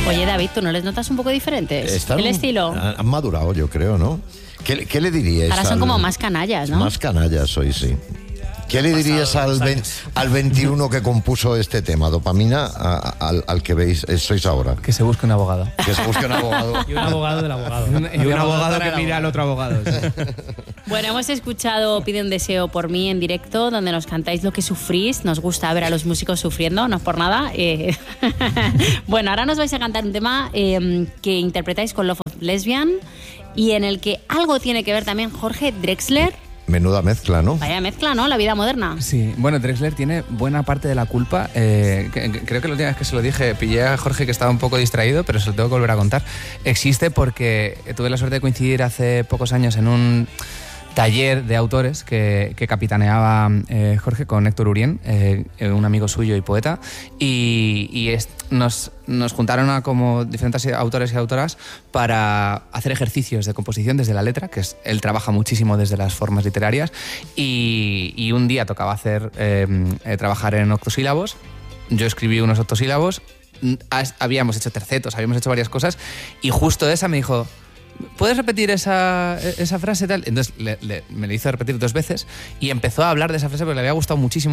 Oye, David, ¿tú no les notas un poco diferentes? ¿El estilo? Han madurado, yo creo, ¿no? ¿Qué le diríais? Ahora son como más canallas, ¿no? Más canallas hoy, sí. ¿Qué le dirías al 21 que compuso este tema, Dopamina, al que veis sois ahora? Que se busque un abogado. Que se busque un abogado. Y un abogado del abogado. Y un abogado que mira al otro abogado. Sí. Bueno, hemos escuchado Pide un deseo por mí en directo, donde nos cantáis lo que sufrís. Nos gusta ver a los músicos sufriendo, no es por nada. Bueno, ahora nos vais a cantar un tema que interpretáis con Love of Lesbian y en el que algo tiene que ver también Jorge Drexler. Menuda mezcla, ¿no? Vaya mezcla, ¿no? La vida moderna. Sí, bueno, Drexler tiene buena parte de la culpa. Creo que la última vez que se lo dije, pillé a Jorge que estaba un poco distraído, pero se lo tengo que volver a contar. Existe porque tuve la suerte de coincidir hace pocos años en un taller de autores que capitaneaba Jorge con Héctor Urien, un amigo suyo y poeta, y nos juntaron a como diferentes autores y autoras para hacer ejercicios de composición desde la letra, que él trabaja muchísimo desde las formas literarias, y un día tocaba trabajar en octosílabos. Yo escribí unos octosílabos, habíamos hecho tercetos, habíamos hecho varias cosas, y justo esa me dijo: ¿puedes repetir esa frase tal? Entonces me le hizo repetir 2 veces y empezó a hablar de esa frase porque le había gustado muchísimo.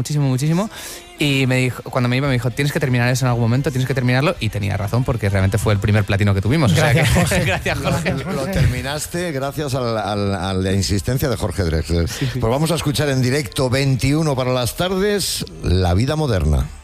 Y me dijo, cuando me iba, me dijo: tienes que terminar eso en algún momento, tienes que terminarlo. Y tenía razón, porque realmente fue el primer platino que tuvimos. Gracias, o sea Jorge. Gracias, Jorge. Lo terminaste gracias a la insistencia de Jorge Drexler. Sí. Pues vamos a escuchar en directo 21 para las tardes, La vida moderna.